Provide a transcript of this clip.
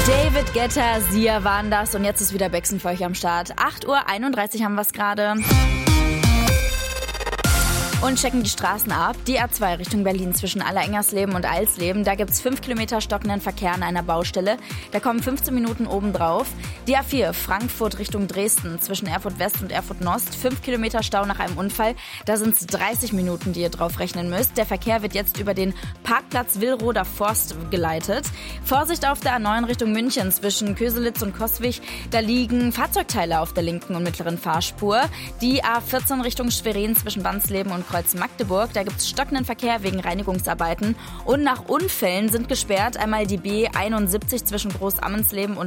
David Guetta, Sia waren das und jetzt ist wieder Bexen für euch am Start. 8:31 Uhr haben wir es gerade. Und checken die Straßen ab. Die A2 Richtung Berlin zwischen Allerengersleben und Eilsleben. Da gibt's 5 Kilometer stockenden Verkehr an einer Baustelle. Da kommen 15 Minuten obendrauf. Die A4 Frankfurt Richtung Dresden zwischen Erfurt West und Erfurt Nost. 5 Kilometer Stau nach einem Unfall. Da sind's 30 Minuten, die ihr drauf rechnen müsst. Der Verkehr wird jetzt über den Parkplatz Willroder Forst geleitet. Vorsicht auf der A9 Richtung München zwischen Köselitz und Coswig. Da liegen Fahrzeugteile auf der linken und mittleren Fahrspur. Die A14 Richtung Schwerin zwischen Wansleben und Kreuz-Magdeburg. Da gibt es stockenden Verkehr wegen Reinigungsarbeiten. Und nach Unfällen sind gesperrt einmal die B71 zwischen Großammensleben und